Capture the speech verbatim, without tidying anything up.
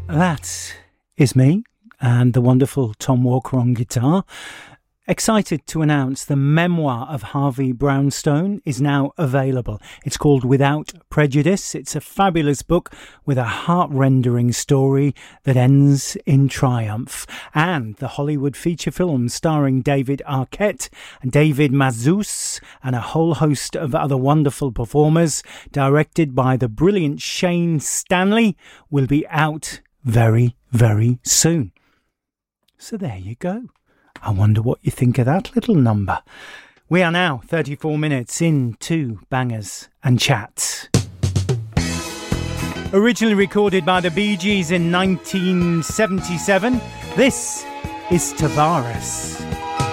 That is me and the wonderful Tom Walker on guitar. Excited to announce the memoir of Harvey Brownstone is now available. It's called Without Prejudice. It's a fabulous book with a heart-rendering story that ends in triumph. And the Hollywood feature film starring David Arquette and David Mazouz and a whole host of other wonderful performers, directed by the brilliant Shane Stanley, will be out very, very soon. So there you go. I wonder what you think of that little number. We are now thirty-four minutes into Bangers and Chats. Originally recorded by the Bee Gees in nineteen seventy-seven, this is Tavares.